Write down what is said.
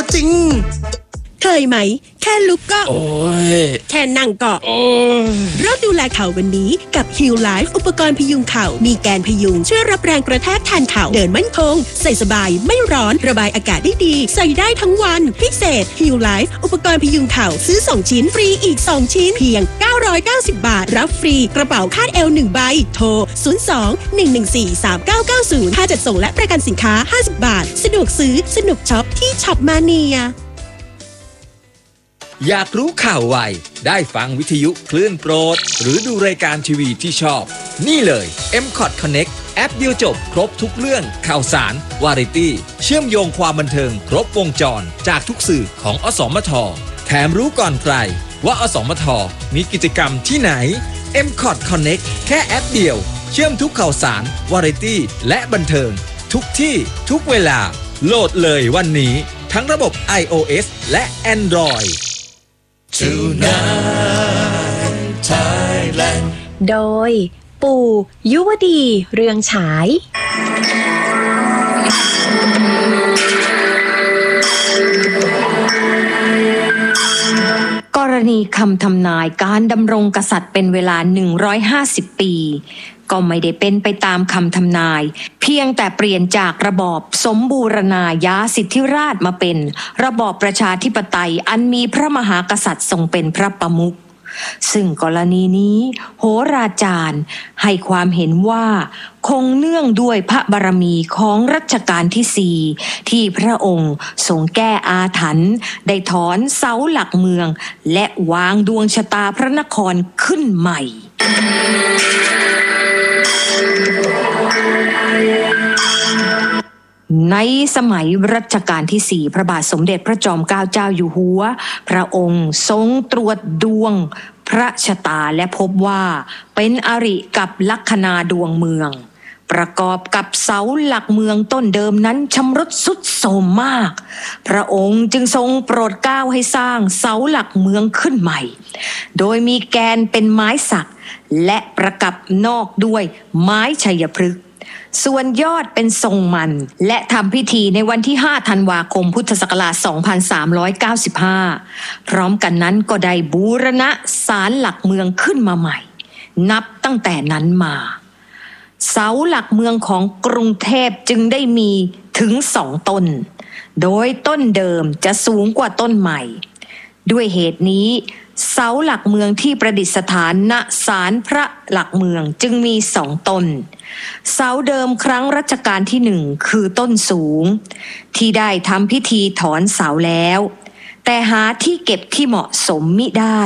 จริงเคยไหมแค่ลุกก็โอ้ยแค่นั่งก็โอ้ยเริ่มดูแลเข่าวันนี้กับ Heal Life อุปกรณ์พยุงเข่ามีแกนพยุงช่วยรับแรงกระแทกแทนเข่าเดินมั่นคงใส่สบายไม่ร้อนระบายอากาศได้ดีใส่ได้ทั้งวันพิเศษ Heal Life อุปกรณ์พยุงเข่าซื้อ2ชิ้นฟรีอีก2ชิ้นเพียง990 บาทรับฟรีกระเป๋าคาดเอว1ใบโทร02-114-3990ค่าจัดส่งและประกันสินค้า50บาทสะดวกซื้อสนุกช็อปที่ช็อปมาเนียอยากรู้ข่าวไวได้ฟังวิทยุคลื่นโปรดหรือดูรายการทีวีที่ชอบนี่เลย M-Cot Connect แอปเดียวจบครบทุกเรื่องข่าวสารวาไรตี้เชื่อมโยงความบันเทิงครบวงจรจากทุกสื่อของอสมทแถมรู้ก่อนใครว่าอสมทมีกิจกรรมที่ไหน M-Cot Connect แค่แอปเดียวเชื่อมทุกข่าวสารวาไรตี้และบันเทิงทุกที่ทุกเวลาโหลดเลยวันนี้ทั้งระบบ iOS และ Android Tonight Thailand โดยปู่ยุวดีเรืองฉายกรณีคำทำนายการดำรงกษัตริย์เป็นเวลา150ปีก็ไม่ได้เป็นไปตามคำทำนายเพียงแต่เปลี่ยนจากระบอบสมบูรณาญาสิทธิราชย์มาเป็นระบอบประชาธิปไตยอันมีพระมหากษัตริย์ทรงเป็นพระประมุขซึ่งกรณีนี้โหราจารย์ให้ความเห็นว่าคงเนื่องด้วยพระบารมีของรัชกาลที่4ที่พระองค์ทรงแก้อาถรรพ์ได้ถอนเสาหลักเมืองและวางดวงชะตาพระนครขึ้นใหม่ในสมัยรัชกาลที่4พระบาทสมเด็จพระจอมเกล้าเจ้าอยู่หัวพระองค์ทรงตรวจดวงพระชะตาและพบว่าเป็นอริกับลัคนาดวงเมืองประกอบกับเสาหลักเมืองต้นเดิมนั้นชำรุดทรุดโทรมมากพระองค์จึงทรงโปรดเกล้าให้สร้างเสาหลักเมืองขึ้นใหม่โดยมีแกนเป็นไม้สักและประกับนอกด้วยไม้ชัยพฤกษ์ส่วนยอดเป็นทรงมันและทำพิธีในวันที่5ธันวาคมพุทธศักราช2395พร้อมกันนั้นก็ได้บูรณะศาลหลักเมืองขึ้นมาใหม่นับตั้งแต่นั้นมาเสาหลักเมืองของกรุงเทพจึงได้มีถึง2ต้นโดยต้นเดิมจะสูงกว่าต้นใหม่ด้วยเหตุนี้เสาหลักเมืองที่ประดิษฐานณศาลพระหลักเมืองจึงมี2ต้นเสาเดิมครั้งรัชกาลที่1คือต้นสูงที่ได้ทำพิธีถอนเสาแล้วแต่หาที่เก็บที่เหมาะสมมิได้